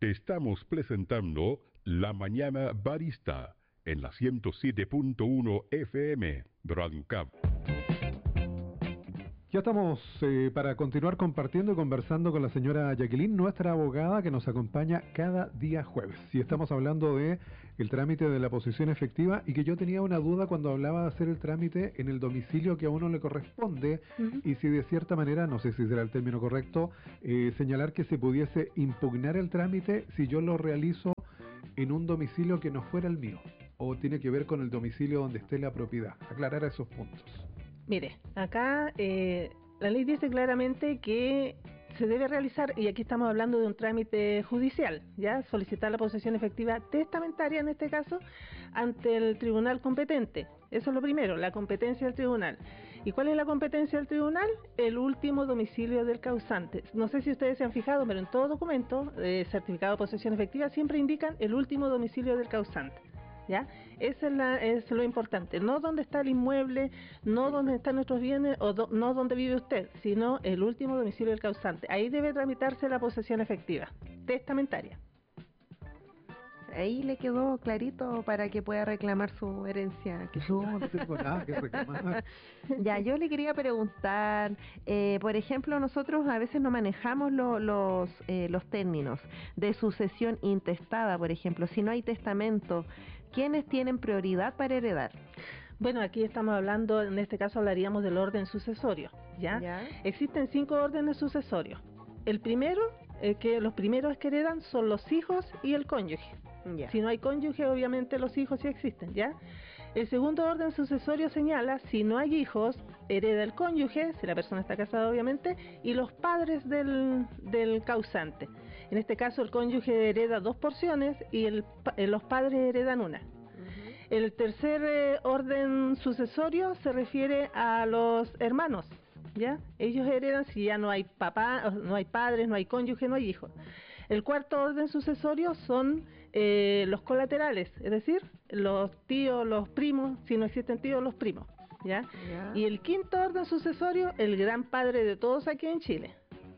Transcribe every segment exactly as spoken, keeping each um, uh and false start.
Te estamos presentando La Mañana Barista en la ciento siete punto uno F M Radio Cap. Ya estamos eh, para continuar compartiendo y conversando con la señora Jacqueline, nuestra abogada que nos acompaña cada día jueves. Y estamos hablando de el trámite de la posesión efectiva, y que yo tenía una duda cuando hablaba de hacer el trámite en el domicilio que a uno le corresponde, uh-huh. y si de cierta manera, no sé si será el término correcto, eh, señalar que se pudiese impugnar el trámite si yo lo realizo en un domicilio que no fuera el mío, o tiene que ver con el domicilio donde esté la propiedad. Aclarar esos puntos. Mire, acá eh, la ley dice claramente que se debe realizar, y aquí estamos hablando de un trámite judicial, ya solicitar la posesión efectiva testamentaria en este caso ante el tribunal competente. Eso es lo primero, la competencia del tribunal. ¿Y cuál es la competencia del tribunal? El último domicilio del causante. No sé si ustedes se han fijado, pero en todo documento de certificado de posesión efectiva siempre indican el último domicilio del causante. ¿Ya? Eso es, la, es lo importante, no dónde está el inmueble, no dónde están nuestros bienes, o do, no dónde vive usted, sino el último domicilio del causante. Ahí debe tramitarse la posesión efectiva, testamentaria. Ahí le quedó clarito para que pueda reclamar su herencia. Que no, no tengo nada que reclamar. Ya, yo le quería preguntar, eh, por ejemplo, nosotros a veces no manejamos lo, los, eh, los términos de sucesión intestada, por ejemplo. Si no hay testamento, ¿quiénes tienen prioridad para heredar? Bueno, aquí estamos hablando, en este caso hablaríamos del orden sucesorio, ¿ya? ¿Ya? Existen cinco órdenes sucesorios. El primero, eh, que los primeros que heredan son los hijos y el cónyuge. Ya. Si no hay cónyuge, obviamente los hijos sí existen, ¿ya? El segundo orden sucesorio señala, si no hay hijos, hereda el cónyuge, si la persona está casada obviamente, y los padres del, del causante. En este caso el cónyuge hereda dos porciones y el, los padres heredan una. Uh-huh. El tercer eh, orden sucesorio se refiere a los hermanos, ¿ya? Ellos heredan si ya no hay papá, no hay padres, no hay cónyuge, no hay hijos. El cuarto orden sucesorio son eh, los colaterales, es decir, los tíos, los primos, si no existen tíos, los primos, ¿ya? Yeah. Y el quinto orden sucesorio, el gran padre de todos aquí en Chile,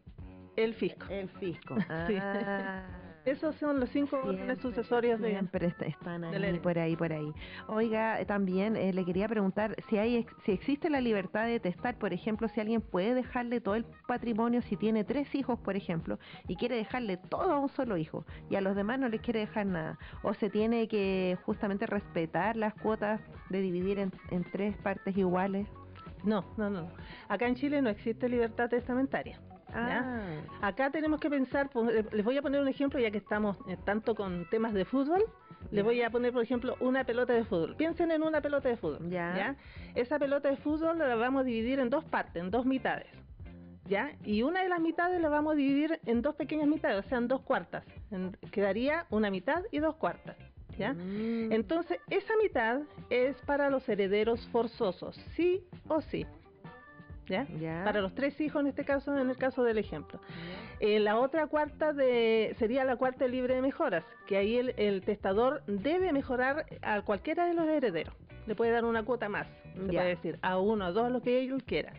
el fisco. El fisco. Sí. Ah. Esos son los cinco siempre, órdenes sucesorios de siempre están ahí, por ahí, por ahí. Oiga, también eh, le quería preguntar si hay, si existe la libertad de testar, por ejemplo, si alguien puede dejarle todo el patrimonio, si tiene tres hijos, por ejemplo, y quiere dejarle todo a un solo hijo, y a los demás no les quiere dejar nada, o se tiene que justamente respetar las cuotas de dividir en, en tres partes iguales. No, no, no. Acá en Chile no existe libertad testamentaria. Ah. Acá tenemos que pensar, les voy a poner un ejemplo ya que estamos eh, tanto con temas de fútbol, les voy a poner por ejemplo una pelota de fútbol. Piensen en una pelota de fútbol, ¿ya? ¿ya? Esa pelota de fútbol la vamos a dividir en dos partes, en dos mitades, ¿ya? Y una de las mitades la vamos a dividir en dos pequeñas mitades, o sea, en dos cuartas. En, quedaría una mitad y dos cuartas, ¿ya? Mm. Entonces, esa mitad es para los herederos forzosos, sí o sí. ¿Ya? ¿Ya? Para los tres hijos en este caso, en el caso del ejemplo. Eh, la otra cuarta de sería la cuarta libre de mejoras, que ahí el, el testador debe mejorar a cualquiera de los herederos. Le puede dar una cuota más, se ya. puede decir, a uno, a dos, lo que ellos quieran.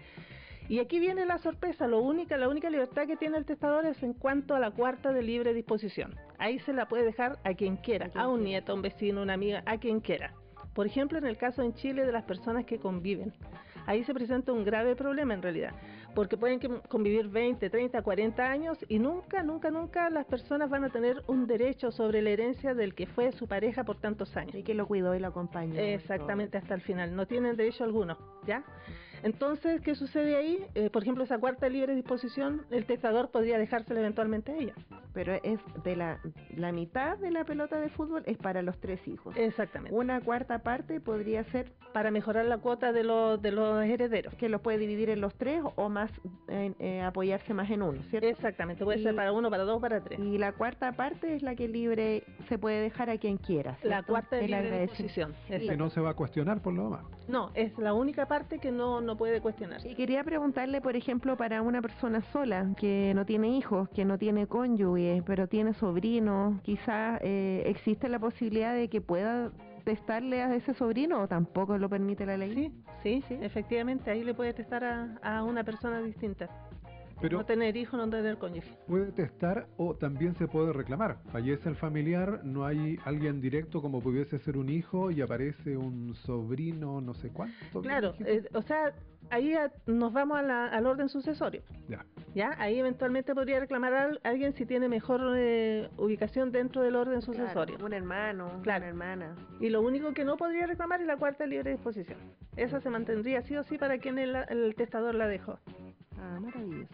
Y aquí viene la sorpresa, lo única, la única libertad que tiene el testador es en cuanto a la cuarta de libre disposición. Ahí se la puede dejar a quien quiera, a, quien a un quiera. nieto, a un vecino, una amiga, a quien quiera. Por ejemplo, en el caso en Chile de las personas que conviven, ahí se presenta un grave problema en realidad, porque pueden convivir veinte, treinta, cuarenta años y nunca, nunca, nunca las personas van a tener un derecho sobre la herencia del que fue su pareja por tantos años. Y que lo cuidó y lo acompañó. Exactamente, hasta el final, no tienen derecho alguno, ¿ya? Entonces, ¿qué sucede ahí? Eh, por ejemplo, esa cuarta libre disposición, el testador podría dejársela eventualmente a ella. Pero es de la, la mitad de la pelota de fútbol es para los tres hijos. Exactamente. Una cuarta parte podría ser para mejorar la cuota de los de los herederos, que los puede dividir en los tres o más eh, eh, apoyarse más en uno, ¿cierto? Exactamente, puede y, ser para uno, para dos, para tres. Y la cuarta parte es la que libre se puede dejar a quien quiera, ¿cierto? La cuarta de libre disposición. Que no se va a cuestionar por lo demás. No, es la única parte que no no puede cuestionar. Y quería preguntarle, por ejemplo, para una persona sola que no tiene hijos, que no tiene cónyuge, pero tiene sobrinos, quizás eh, existe la posibilidad de que pueda testarle a ese sobrino, o tampoco lo permite la ley. Sí, sí, sí, efectivamente, ahí le puede testar a, a una persona distinta. Pero no tener hijos, no tener cónyuge. Puede testar o también se puede reclamar. Fallece el familiar, no hay alguien directo como pudiese ser un hijo y aparece un sobrino, no sé cuánto. Claro, eh, o sea, ahí a, nos vamos a la, al orden sucesorio. Ya. Ya, ahí eventualmente podría reclamar a alguien si tiene mejor eh, ubicación dentro del orden sucesorio. Claro, un hermano, claro. una hermana. Y lo único que no podría reclamar es la cuarta libre disposición. Esa se mantendría sí o sí para quien el, el testador la dejó. Ah, maravilloso.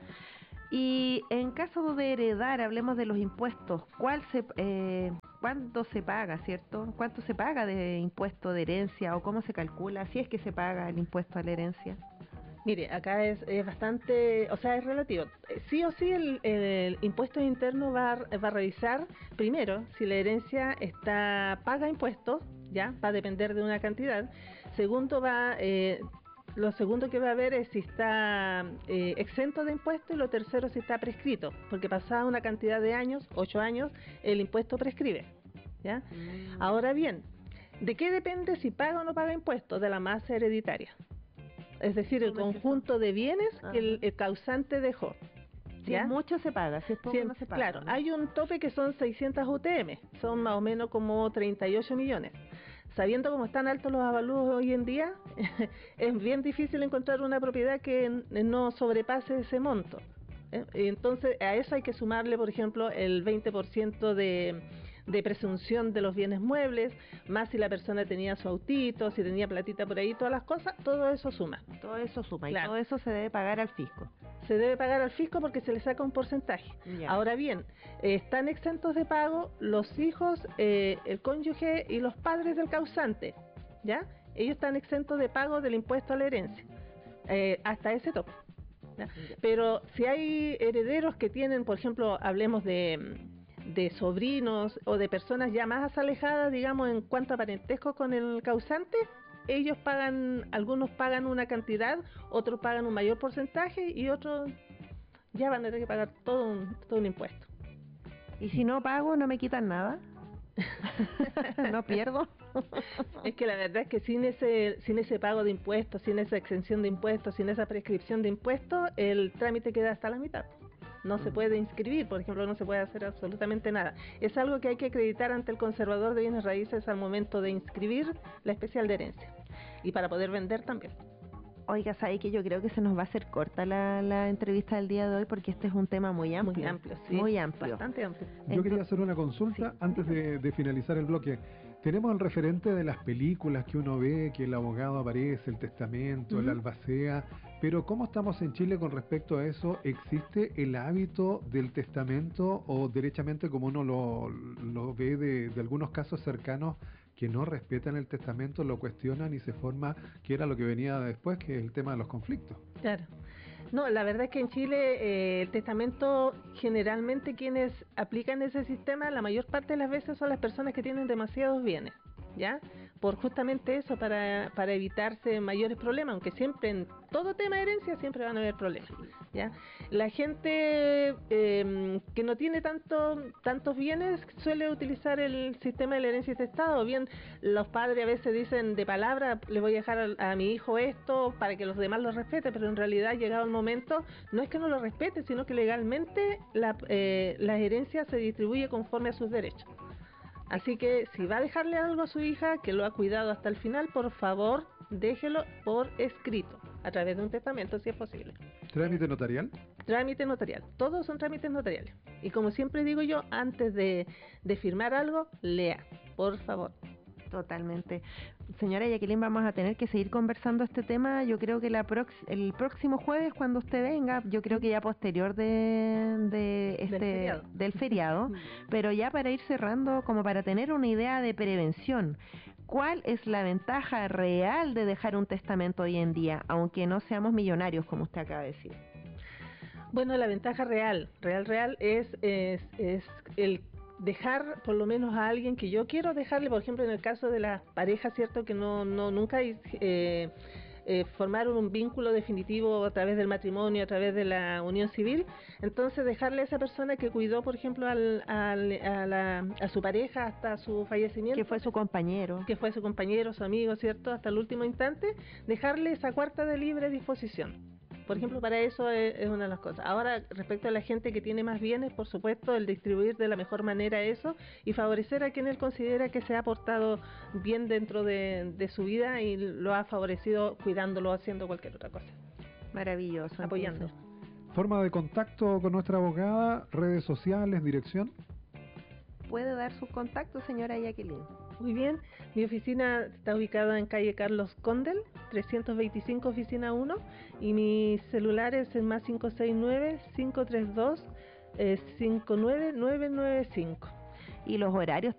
Y en caso de heredar, hablemos de los impuestos. ¿Cuál se, eh, ¿Cuánto se paga, cierto? ¿Cuánto se paga de impuesto de herencia o cómo se calcula? Si es que se paga el impuesto a la herencia. Mire, acá es, es bastante, o sea, es relativo. Sí o sí el, el impuesto interno va, a- va a revisar primero si la herencia está paga impuestos, ya, va a depender de una cantidad. Segundo va, eh, lo segundo que va a ver es si está eh, exento de impuestos y lo tercero si está prescrito, porque pasada una cantidad de años, ocho años, el impuesto prescribe, ya. Mm. Ahora bien, ¿de qué depende si paga o no paga impuestos? De la masa hereditaria. Es decir, el ¿Cómo es eso? conjunto de bienes que el, Ajá. el causante dejó. Si ¿ya? es mucho se paga, si es poco Cien- no se paga. claro, ¿no? hay un tope que son seiscientas U T M, son más o menos como treinta y ocho millones. Sabiendo cómo están altos los avalúos hoy en día, es bien difícil encontrar una propiedad que n- no sobrepase ese monto. ¿eh? Y entonces, a eso hay que sumarle, por ejemplo, el veinte por ciento de, de presunción de los bienes muebles, más si la persona tenía su autito, si tenía platita por ahí, todas las cosas, todo eso suma. Todo eso suma Claro. y todo eso se debe pagar al fisco. Se debe pagar al fisco porque se le saca un porcentaje. Ya. Ahora bien, eh, están exentos de pago los hijos, eh, el cónyuge y los padres del causante, ¿ya? Ellos están exentos de pago del impuesto a la herencia, eh, hasta ese tope. ¿ya? Ya. Pero si hay herederos que tienen, por ejemplo, hablemos de, de sobrinos o de personas ya más alejadas, digamos, en cuanto a parentesco con el causante, ellos pagan, algunos pagan una cantidad, otros pagan un mayor porcentaje y otros ya van a tener que pagar todo un, todo un impuesto. Y si no pago, ¿no me quitan nada? ¿No pierdo? Es que la verdad es que sin ese, sin ese pago de impuestos, sin esa exención de impuestos, sin esa prescripción de impuestos, el trámite queda hasta la mitad. No se puede inscribir, por ejemplo, no se puede hacer absolutamente nada. Es algo que hay que acreditar ante el conservador de bienes raíces al momento de inscribir la especial de herencia. Y para poder vender también. Oiga, ¿sabe que yo creo que se nos va a hacer corta la, la entrevista del día de hoy porque este es un tema muy amplio? Muy amplio, sí. Muy amplio. Bastante amplio. Yo quería Entonces- hacer una consulta sí. antes de, de finalizar el bloque. Tenemos el referente de las películas que uno ve, que el abogado aparece, el testamento, el Ujú. albacea, pero ¿cómo estamos en Chile con respecto a eso? ¿Existe el hábito del testamento o derechamente como uno lo, lo ve de, de algunos casos cercanos que no respetan el testamento, lo cuestionan y se forma, que era lo que venía después, que es el tema de los conflictos? Claro. No, la verdad es que en Chile eh, el testamento, generalmente quienes aplican ese sistema, la mayor parte de las veces son las personas que tienen demasiados bienes, ¿ya? Por justamente eso, para, para evitarse mayores problemas, aunque siempre en todo tema de herencia siempre van a haber problemas, ¿ya? La gente eh, que no tiene tanto, tantos bienes suele utilizar el sistema de la herencia intestada, o bien los padres a veces dicen de palabra, le voy a dejar a, a mi hijo esto para que los demás lo respeten, pero en realidad llegado el momento no es que no lo respeten, sino que legalmente la, eh, la herencia se distribuye conforme a sus derechos. Así que si va a dejarle algo a su hija que lo ha cuidado hasta el final, por favor déjelo por escrito, a través de un testamento si es posible. ¿Trámite notarial? Trámite notarial, todos son trámites notariales. Y como siempre digo yo, antes de, de firmar algo, lea, por favor. Totalmente. Señora Jacqueline, vamos a tener que seguir conversando este tema. Yo creo que la prox el próximo jueves, cuando usted venga, yo creo que ya posterior de, de este, Del feriado. del feriado, pero ya para ir cerrando, como para tener una idea de prevención. ¿Cuál es la ventaja real de dejar un testamento hoy en día, aunque no seamos millonarios, como usted acaba de decir? Bueno, la ventaja real, real, real es, es, es el dejar por lo menos a alguien que yo quiero dejarle, por ejemplo, en el caso de las parejas, ¿cierto? Que no, no nunca eh, eh, formaron un vínculo definitivo a través del matrimonio, a través de la unión civil. Entonces, dejarle a esa persona que cuidó, por ejemplo, al, al, a, la, a su pareja hasta su fallecimiento. Que fue su compañero. Que fue su compañero, su amigo, ¿cierto? Hasta el último instante, dejarle esa cuarta de libre disposición. Por ejemplo, para eso es, es una de las cosas. Ahora, respecto a la gente que tiene más bienes, por supuesto, el distribuir de la mejor manera eso y favorecer a quien él considera que se ha portado bien dentro de, de su vida y lo ha favorecido cuidándolo, haciendo cualquier otra cosa. Maravilloso. Apoyando. Entonces, Forma de contacto con nuestra abogada, redes sociales, dirección. ¿puede dar sus contactos, señora Jacqueline? Muy bien, mi oficina está ubicada en calle Carlos Condel, trescientos veinticinco, oficina uno, y mi celular es el más cinco seis nueve, cinco tres dos, cinco nueve nueve nueve cinco. Y los horarios